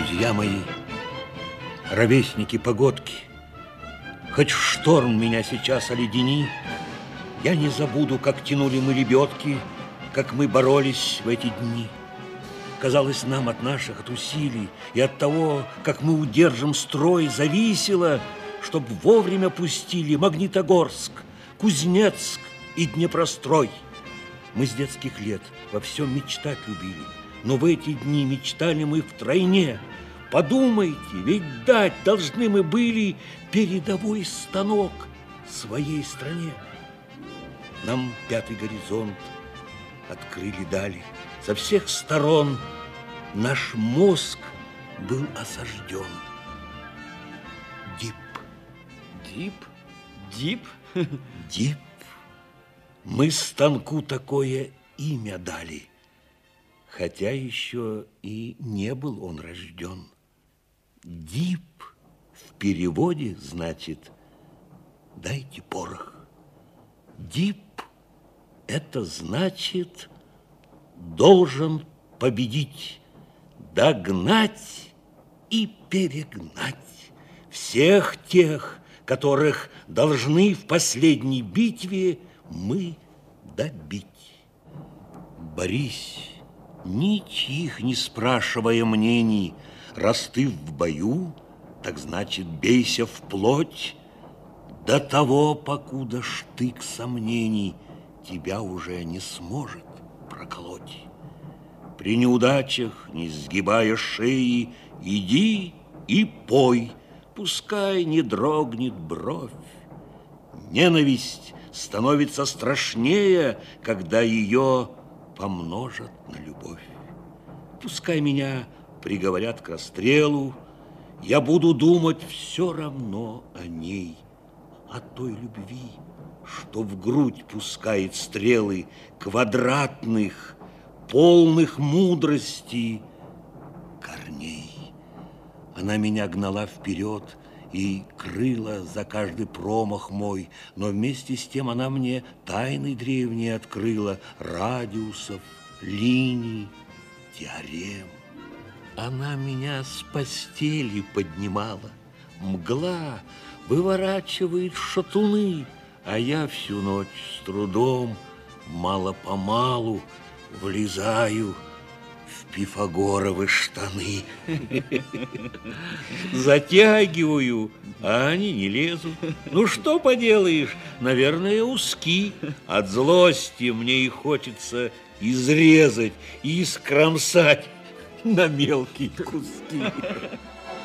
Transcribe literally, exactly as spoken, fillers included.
Друзья мои, ровесники погодки, хоть шторм меня сейчас оледени, я не забуду, как тянули мы лебедки, как мы боролись в эти дни. Казалось, нам от наших, от усилий и от того, как мы удержим строй, зависело, чтоб вовремя пустили Магнитогорск, Кузнецк и Днепрострой. Мы с детских лет во всем мечтать любили, но в эти дни мечтали мы втройне. Подумайте, ведь дать должны мы были передовой станок своей стране. Нам пятый горизонт открыли, дали. Со всех сторон наш мозг был осажден. Дип. Дип? Дип? Дип. Мы станку такое имя дали, хотя еще и не был он рожден. Дип в переводе значит «дайте порох». Дип – это значит «должен победить, догнать и перегнать всех тех, которых должны в последней битве мы добить». Борись, ничьих не спрашивая мнений, раз ты в бою, так значит бейся вплоть, до того, покуда штык сомнений тебя уже не сможет проколоть. При неудачах, не сгибая шеи, иди и пой, пускай не дрогнет бровь. Ненависть становится страшнее, когда ее помножат на любовь. Пускай меня приговорят к расстрелу, я буду думать все равно о ней, о той любви, что в грудь пускает стрелы квадратных, полных мудрости корней. Она меня гнала вперед и крыла за каждый промах мой, но вместе с тем она мне тайны древние открыла, радиусов, линий, теорем. Она меня с постели поднимала, мгла выворачивает шатуны, а я всю ночь с трудом, мало-помалу влезаю в пифагоровы штаны. Затягиваю, а они не лезут. Ну, что поделаешь, наверное, узки. От злости мне и хочется изрезать и искромсать на мелкие куски.